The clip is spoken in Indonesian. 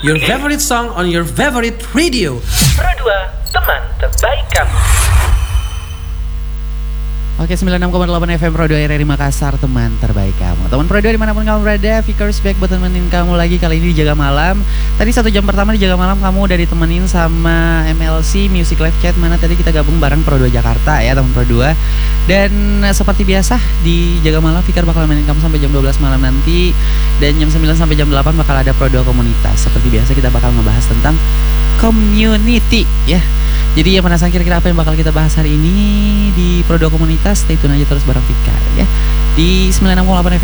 your favorite song on your favorite radio. Pro 2, teman terbaik kamu. Oke, 96,8 FM Pro 2 RRI Makassar, teman terbaik kamu. Teman Pro 2 dimanapun kamu berada, Vikers back buat temenin kamu lagi. Kali ini di Jaga Malam. Tadi 1 jam pertama di Jaga Malam kamu udah ditemenin sama MLC Music Live Chat, mana tadi kita gabung bareng Pro 2 Jakarta ya, teman Pro 2. Dan seperti biasa di Jaga Malam, Fikar bakal nemenin kamu sampai jam 12 malam nanti. Dan jam 9 sampai jam 8 bakal ada Pro 2 Komunitas. Seperti biasa kita bakal ngebahas tentang community ya. Jadi yang penasaran kira-kira apa yang bakal kita bahas hari ini di Pro 2 Komunitas, stay tune aja terus bareng Fikar ya. Di 96,8